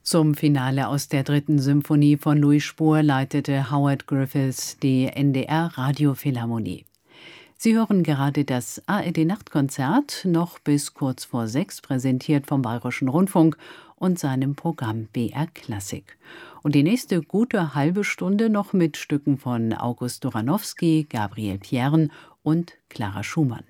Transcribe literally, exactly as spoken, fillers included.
Zum Finale aus der dritten Symphonie von Louis Spohr leitete Howard Griffiths die N D R-Radiophilharmonie. Sie hören gerade das A R D-Nachtkonzert, noch bis kurz vor sechs, präsentiert vom Bayerischen Rundfunk und seinem Programm B R Klassik. Und die nächste gute halbe Stunde noch mit Stücken von August Doranowski, Gabriel Piern und Clara Schumann.